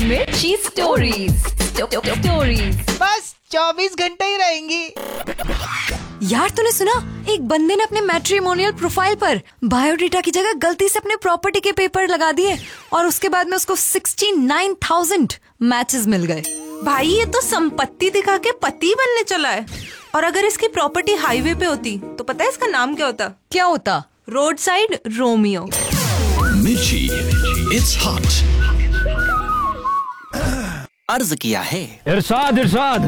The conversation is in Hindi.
मिर्ची स्टोरीज। बस 24 घंटे ही रहेंगी। यार तूने सुना, एक बंदे ने अपने मैट्रिमोनियल प्रोफाइल पर बायोडेटा की जगह गलती से अपने प्रॉपर्टी के पेपर लगा दिए और उसके बाद में उसको 69,000 मैचेस मिल गए। भाई ये तो संपत्ति दिखा के पति बनने चला है। और अगर इसकी प्रॉपर्टी हाईवे पे होती तो पता है इसका नाम क्या होता? क्या होता? Road side Romeo. मिर्ची, इट्स हॉट। अर्ज किया है इरशाद इरशाद,